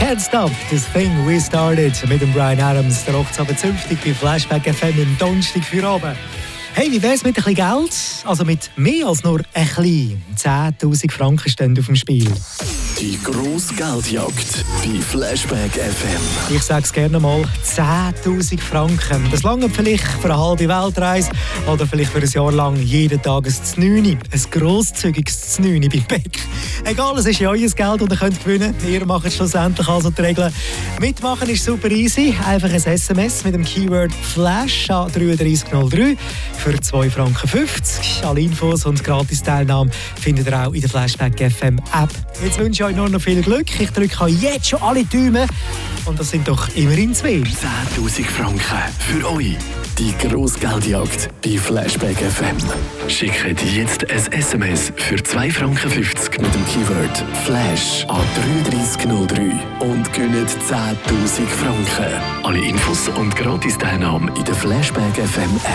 Can't Stop This Thing We Started mit dem Bryan Adams. Der macht es aber zünftig bei Flashback FM im Donnerstag für oben. Hey, wie wär's mit ein bisschen Geld? Also mit mehr als nur ein bisschen. 10'000 Franken stehen auf dem Spiel. Die grosse Geldjagd bei Flashback FM. Ich sag's gerne mal, 10'000 Franken. Das lange vielleicht für eine halbe Weltreise oder vielleicht für ein Jahr lang jeden Tag ein Znüni. Ein grosszügiges Znüni bei Beck. Egal, es ist ja euer Geld und ihr könnt gewinnen. Ihr macht schlussendlich also die Regeln. Mitmachen ist super easy. Einfach ein SMS mit dem Keyword Flash an 3303 für 2,50 Franken. Alle Infos und Gratis-Teilnahme findet ihr auch in der Flashback FM App. Jetzt wünsche ich euch nur noch viel Glück. Ich drücke jetzt schon alle Daumen. Und das sind doch immerhin 2. 10'000 Franken für euch. Die grosse Geldjagd bei Flashback FM. Schickt jetzt ein SMS für 2,50 Franken mit dem Keyword Flash an 3303 und gönnt 10'000 Franken. Alle Infos und Gratis-Teilnahme in der Flashback FM App.